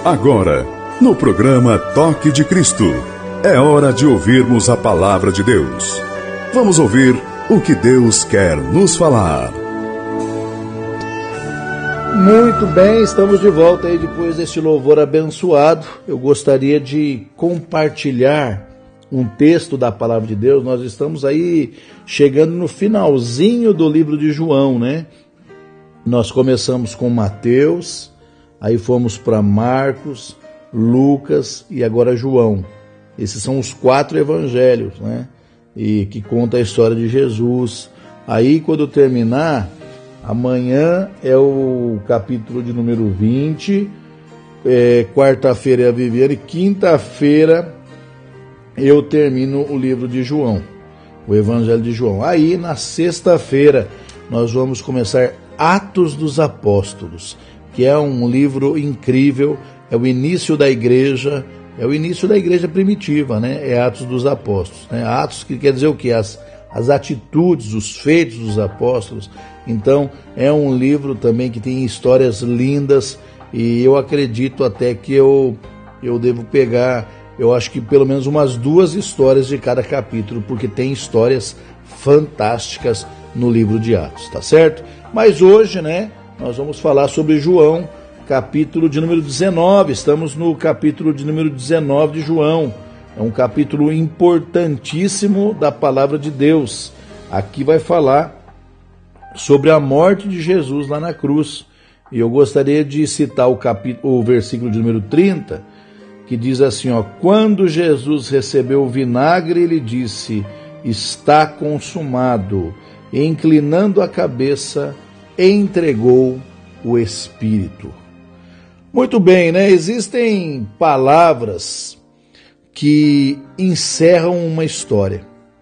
Agora, no programa Toque de Cristo, é hora de ouvirmos a palavra de Deus. Vamos ouvir o que Deus quer nos falar. Muito bem, estamos de volta aí depois desse louvor abençoado. Eu gostaria de compartilhar um texto da palavra de Deus. Nós estamos aí chegando no finalzinho do livro de João, né? Nós começamos com Mateus, aí fomos para Marcos, Lucas e agora João. Esses são os 4 evangelhos, né? E que conta a história de Jesus. Aí quando terminar, amanhã é o capítulo de número 20, quarta-feira é a Viviane, quinta-feira eu termino o livro de João, o Evangelho de João. Aí na sexta-feira nós vamos começar Atos dos Apóstolos, que é um livro incrível, é o início da igreja, primitiva, né? É Atos dos Apóstolos, né? Atos que quer dizer o quê? As atitudes, os feitos dos apóstolos. Então é um livro também que tem histórias lindas e eu acredito até que eu devo pegar, eu acho que pelo menos umas 2 histórias de cada capítulo, porque tem histórias fantásticas no livro de Atos, tá certo? Mas hoje, né, nós vamos falar sobre João, capítulo de número 19, estamos no capítulo de número 19 de João. É um capítulo importantíssimo da palavra de Deus. Aqui vai falar sobre a morte de Jesus lá na cruz. E eu gostaria de citar o versículo de número 30, que diz assim, ó: quando Jesus recebeu o vinagre, ele disse, está consumado. E, inclinando a cabeça, entregou o Espírito. Muito bem, né? Existem palavras que encerram uma história.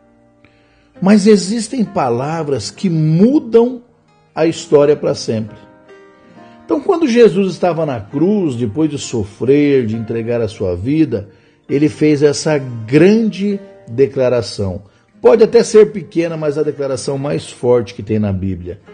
Mas existem palavras que mudam a história para sempre. Então, quando Jesus estava na cruz, depois de sofrer, de entregar a sua vida, ele fez essa grande declaração. Pode até ser pequena, mas a declaração mais forte que tem na Bíblia.